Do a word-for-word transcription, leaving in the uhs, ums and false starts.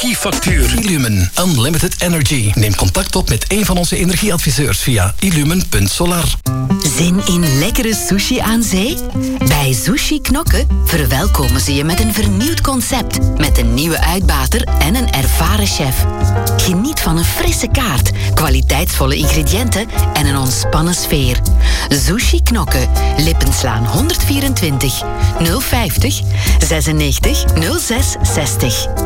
energiefactuur. Illumen Unlimited Energy. Neem contact op met een van onze energieadviseurs via illumen punt solar. Zin in lekkere sushi aan zee? Bij Sushi Knokke verwelkomen ze je met een vernieuwd concept, met een nieuwe uitbater en een ervaren chef. Geniet van een frisse kaart, kwaliteitsvolle ingrediënten en een ontspannen sfeer. Sushi Knokke, Lippenslaan honderdvierentwintig, nul vijftig, zesennegentig, nul zes zestig.